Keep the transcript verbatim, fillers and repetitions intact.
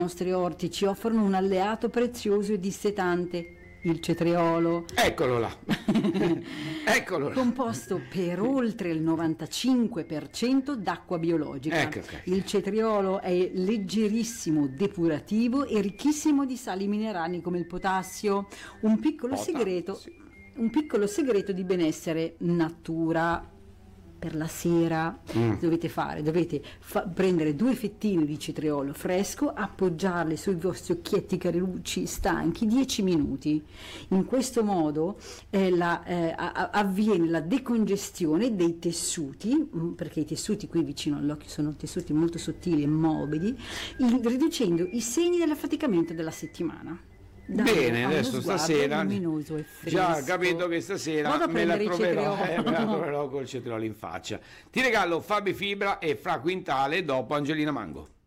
I nostri orti ci offrono un alleato prezioso e dissetante, il cetriolo. Eccolo là. Eccolo là. Composto per oltre il novantacinque per cento d'acqua biologica. Ecco, okay. Il cetriolo è leggerissimo, depurativo e ricchissimo di sali minerali come il potassio. Un piccolo Potassio. segreto, un piccolo segreto di benessere natura. Per la sera mm. dovete fare, dovete fa- prendere due fettine di cetriolo fresco, appoggiarle sui vostri occhietti carucci stanchi dieci minuti. In questo modo eh, la, eh, a- avviene la decongestione dei tessuti, mh, perché i tessuti qui vicino all'occhio sono tessuti molto sottili e morbidi, in- riducendo i segni dell'affaticamento della settimana. Bene, adesso stasera già capito che stasera me la, troverò, eh, me la troverò col cetriolo in faccia. Ti regalo Fabi Fibra e Fra Quintale dopo Angelina Mango.